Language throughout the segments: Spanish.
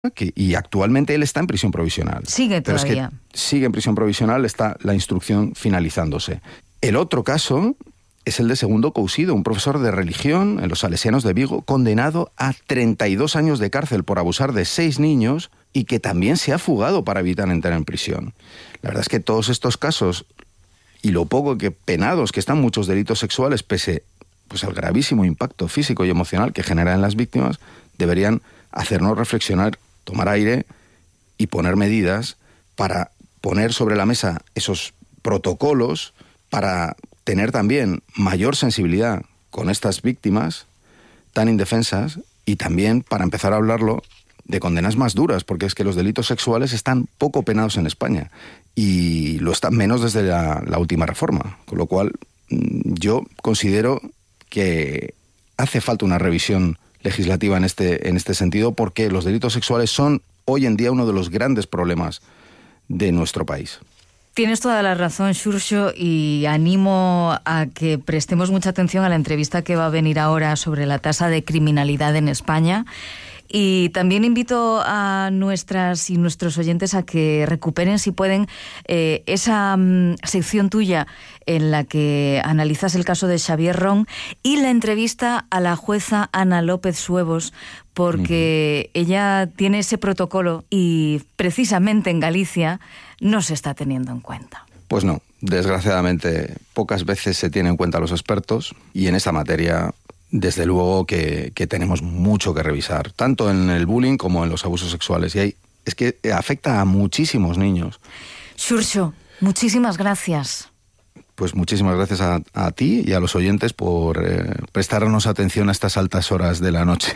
y actualmente él está en prisión provisional. Sigue todavía. Pero es que sigue en prisión provisional, está la instrucción finalizándose. El otro caso es el de Segundo Cousido, un profesor de religión en los Salesianos de Vigo, condenado a 32 años de cárcel por abusar de 6 niños y que también se ha fugado para evitar entrar en prisión. La verdad es que todos estos casos, y lo poco que penados que están muchos delitos sexuales, pese pues al gravísimo impacto físico y emocional que generan en las víctimas, deberían hacernos reflexionar, tomar aire y poner medidas para poner sobre la mesa esos protocolos, para tener también mayor sensibilidad con estas víctimas tan indefensas y también para empezar a hablarlo de condenas más duras, porque es que los delitos sexuales están poco penados en España y lo están menos desde la última reforma, con lo cual yo considero que hace falta una revisión legislativa en este sentido, porque los delitos sexuales son hoy en día uno de los grandes problemas de nuestro país. Tienes toda la razón, Xurxo, y animo a que prestemos mucha atención a la entrevista que va a venir ahora sobre la tasa de criminalidad en España. Y también invito a nuestras y nuestros oyentes a que recuperen, si pueden, esa sección tuya en la que analizas el caso de Xavier Ron y la entrevista a la jueza Ana López Suevos, porque ella tiene ese protocolo y precisamente en Galicia no se está teniendo en cuenta. Pues no, desgraciadamente pocas veces se tienen en cuenta a los expertos y en esta materia desde luego que tenemos mucho que revisar, tanto en el bullying como en los abusos sexuales. Y es que afecta a muchísimos niños. Xurxo, muchísimas gracias. Pues muchísimas gracias a ti y a los oyentes por prestarnos atención a estas altas horas de la noche.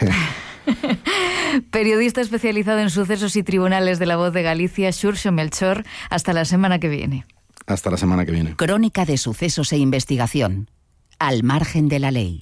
Periodista especializado en sucesos y tribunales de La Voz de Galicia, Xurxo Melchor. Hasta la semana que viene. Hasta la semana que viene. Crónica de sucesos e investigación. Al margen de la ley.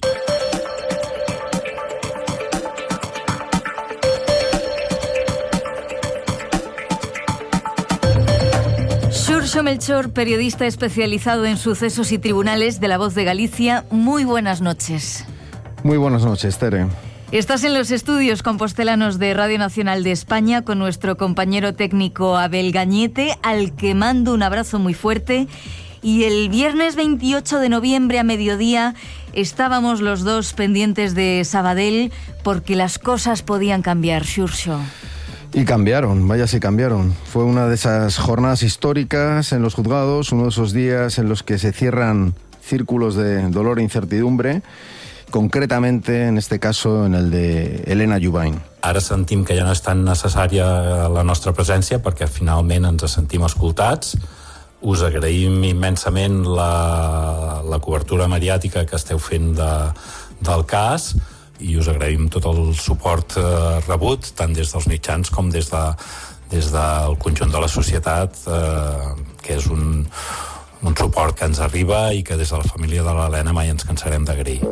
Xurxo Melchor, periodista especializado en sucesos y tribunales de La Voz de Galicia. Muy buenas noches. Muy buenas noches, Tere. Estás en los estudios compostelanos de Radio Nacional de España con nuestro compañero técnico Abel Gañete, al que mando un abrazo muy fuerte. Y el viernes 28 de noviembre a mediodía estábamos los dos pendientes de Sabadell porque las cosas podían cambiar, Xurxo. Y cambiaron, vaya si cambiaron. Fue una de esas jornadas históricas en los juzgados, uno de esos días en los que se cierran círculos de dolor e incertidumbre, concretamente en este caso en el de Elena Jubany. Ara sentim que ja no és tan necessària la nostra presència perquè finalment ens sentim escoltats. Us agraïm immensament la cobertura mediàtica que esteu fent del cas i us agraïm tot el suport rebut, tant des dels mitjans com des del conjunt de la societat, que és un suport que ens arriba i que des de la família de l'Helena mai ens cansarem d'agrair.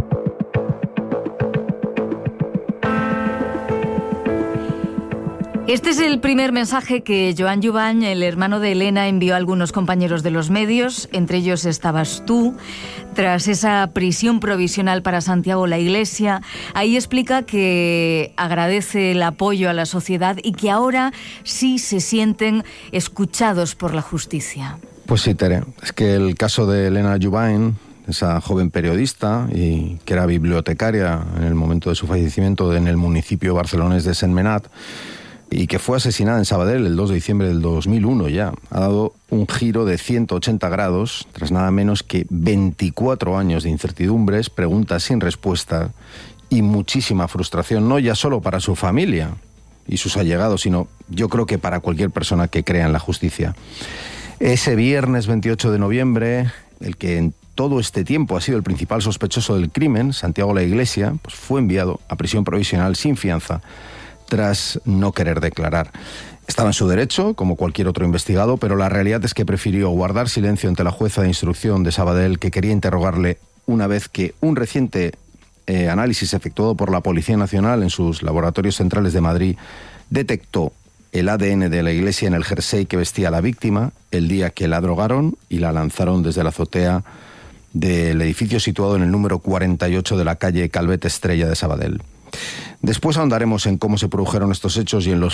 Este es el primer mensaje que Joan Jubany, el hermano de Elena, envió a algunos compañeros de los medios, entre ellos estabas tú, tras esa prisión provisional para Santiago la Iglesia. Ahí explica que agradece el apoyo a la sociedad y que ahora sí se sienten escuchados por la justicia. Pues sí, Tere, es que el caso de Elena Jubany, esa joven periodista y que era bibliotecaria en el momento de su fallecimiento en el municipio barcelonés de Sentmenat, y que fue asesinada en Sabadell el 2 de diciembre del 2001 ya, ha dado un giro de 180 grados tras nada menos que 24 años de incertidumbres, preguntas sin respuesta y muchísima frustración, no ya solo para su familia y sus allegados, sino yo creo que para cualquier persona que crea en la justicia. Ese viernes 28 de noviembre, el que en todo este tiempo ha sido el principal sospechoso del crimen, Santiago la Iglesia, pues fue enviado a prisión provisional sin fianza tras no querer declarar. Estaba en su derecho, como cualquier otro investigado, pero la realidad es que prefirió guardar silencio ante la jueza de instrucción de Sabadell, que quería interrogarle una vez que un reciente análisis efectuado por la Policía Nacional en sus laboratorios centrales de Madrid detectó el ADN de la Iglesia en el jersey que vestía la víctima el día que la drogaron y la lanzaron desde la azotea del edificio situado en el número 48 de la calle Calvet Estrella de Sabadell. Después ahondaremos en cómo se produjeron estos hechos y en los